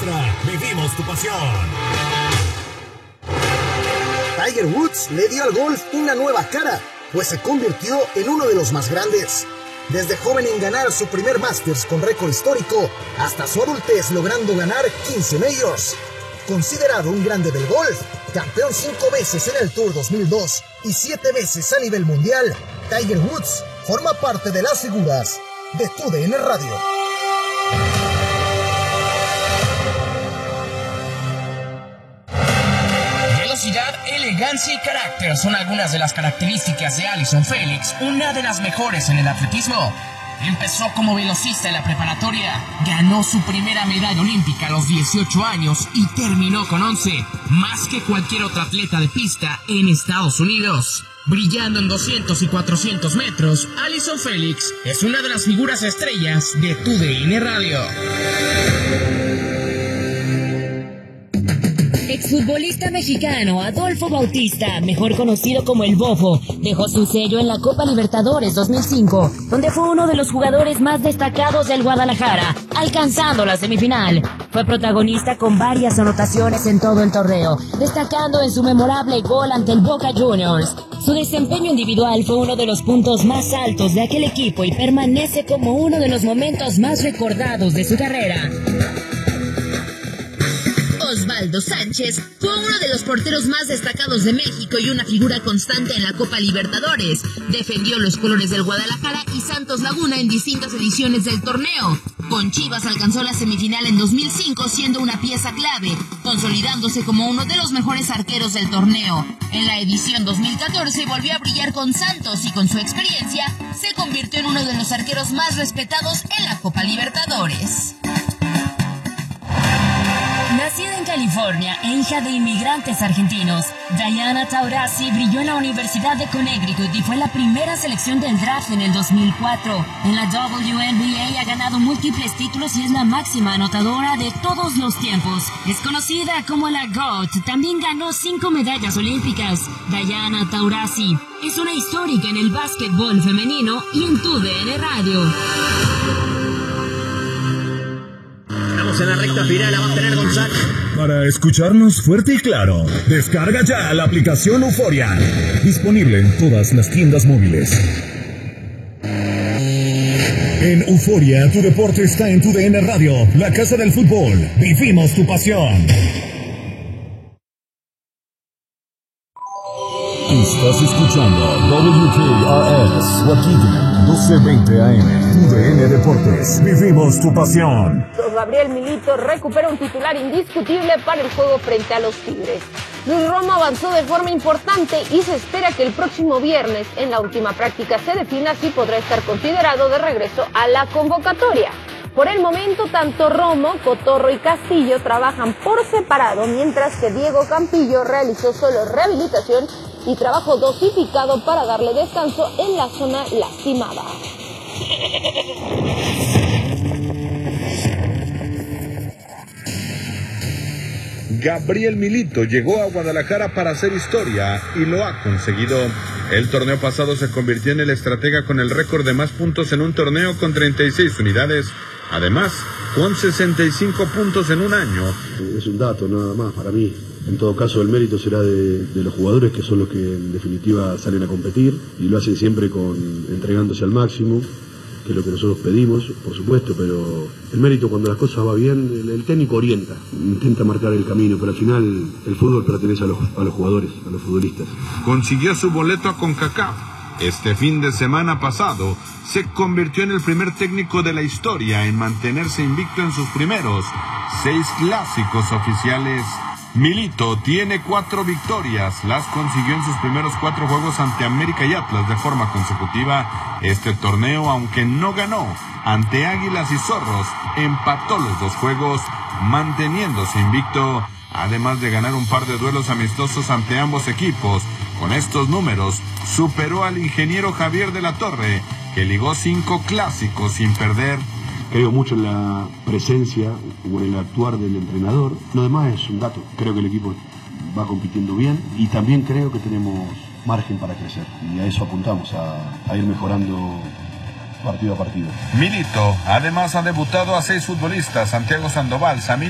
nuestra, vivimos tu pasión. Tiger Woods le dio al golf una nueva cara, pues se convirtió en uno de los más grandes. Desde joven en ganar su primer Masters con récord histórico, hasta su adultez logrando ganar 15 majors. Considerado un grande del golf, campeón 5 veces en el Tour 2002 y 7 veces a nivel mundial, Tiger Woods forma parte de las figuras de TUDN Radio. Velocidad, elegancia y carácter son algunas de las características de Allyson Felix, una de las mejores en el atletismo. Empezó como velocista en la preparatoria, ganó su primera medalla olímpica a los 18 años y terminó con 11, más que cualquier otro atleta de pista en Estados Unidos. Brillando en 200 y 400 metros, Allyson Felix es una de las figuras estrellas de TUDN Radio. Exfutbolista mexicano Adolfo Bautista, mejor conocido como El Bofo, dejó su sello en la Copa Libertadores 2005, donde fue uno de los jugadores más destacados del Guadalajara, alcanzando la semifinal. Fue protagonista con varias anotaciones en todo el torneo, destacando en su memorable gol ante el Boca Juniors. Su desempeño individual fue uno de los puntos más altos de aquel equipo y permanece como uno de los momentos más recordados de su carrera. Osvaldo Sánchez fue uno de los porteros más destacados de México y una figura constante en la Copa Libertadores. Defendió los colores del Guadalajara y Santos Laguna en distintas ediciones del torneo. Con Chivas alcanzó la semifinal en 2005 siendo una pieza clave, consolidándose como uno de los mejores arqueros del torneo. En la edición 2014 volvió a brillar con Santos y con su experiencia se convirtió en uno de los arqueros más respetados en la Copa Libertadores. Nacida en California e hija de inmigrantes argentinos, Diana Taurasi brilló en la Universidad de Connecticut y fue la primera selección del draft en el 2004. En la WNBA ha ganado múltiples títulos y es la máxima anotadora de todos los tiempos. Es conocida como la GOAT, también ganó 5 medallas olímpicas. Diana Taurasi es una histórica en el básquetbol femenino y en TUDN Radio. En la recta final la va a tener González. Para escucharnos fuerte y claro, descarga ya la aplicación Euforia. Disponible en todas las tiendas móviles. En Euforia, tu deporte está en TUDN Radio, la casa del fútbol. Vivimos tu pasión. Estás escuchando WKRS Waukegan 1220 AM. TUDN Deportes. Vivimos tu pasión. Gabriel Milito recupera un titular indiscutible para el juego frente a los Tigres. Luis Romo avanzó de forma importante y se espera que el próximo viernes en la última práctica se defina si podrá estar considerado de regreso a la convocatoria. Por el momento, tanto Romo, Cotorro y Castillo trabajan por separado, mientras que Diego Campillo realizó solo rehabilitación y trabajo dosificado para darle descanso en la zona lastimada. Gabriel Milito llegó a Guadalajara para hacer historia y lo ha conseguido. El torneo pasado se convirtió en el estratega con el récord de más puntos en un torneo con 36 unidades. Además, con 65 puntos en un año. Es un dato nada más para mí. En todo caso, el mérito será de los jugadores, que son los que en definitiva salen a competir y lo hacen siempre entregándose al máximo, que es lo que nosotros pedimos, por supuesto, pero el mérito, cuando las cosas van bien, el técnico orienta, intenta marcar el camino, pero al final el fútbol pertenece a los jugadores, a los futbolistas. Consiguió su boleto a CONCACAF. Este fin de semana pasado se convirtió en el primer técnico de la historia en mantenerse invicto en sus primeros 6 clásicos oficiales. Milito tiene 4 victorias, las consiguió en sus primeros 4 juegos ante América y Atlas de forma consecutiva. Este torneo, aunque no ganó ante Águilas y Zorros, empató los 2 juegos, manteniéndose invicto, además de ganar un par de duelos amistosos ante ambos equipos. Con estos números, superó al ingeniero Javier de la Torre, que ligó 5 clásicos sin perder. Creo mucho en la presencia o en el actuar del entrenador. Lo demás es un dato. Creo que el equipo va compitiendo bien y también creo que tenemos margen para crecer. Y a eso apuntamos, a ir mejorando partido a partido. Milito además ha debutado a 6 futbolistas: Santiago Sandoval,